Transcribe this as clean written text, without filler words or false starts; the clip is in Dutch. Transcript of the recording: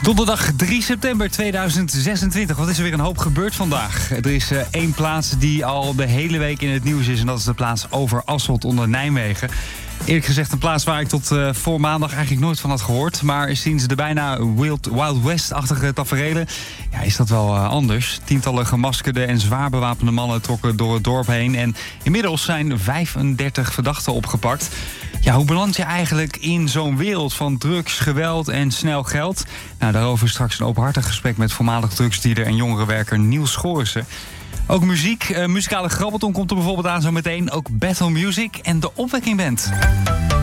Donderdag 3 september 2026. Wat is er weer een hoop gebeurd vandaag? Er is één plaats die al de hele week in het nieuws is. En dat is de plaats Overasselt onder Nijmegen. Eerlijk gezegd een plaats waar ik tot voor maandag eigenlijk nooit van had gehoord. Maar sinds de bijna Wild West-achtige taferelen is dat wel anders. Tientallen gemaskerde en zwaar bewapende mannen trokken door het dorp heen. En inmiddels zijn 35 verdachten opgepakt. Ja, hoe beland je eigenlijk in zo'n wereld van drugs, geweld en snel geld? Nou, daarover straks een openhartig gesprek met voormalig drugsdealer en jongerenwerker Niels Schoorsen. Ook muziek, muzikale grabbelton komt er bijvoorbeeld aan zo meteen. Ook Battle Music en de Opwekking Band.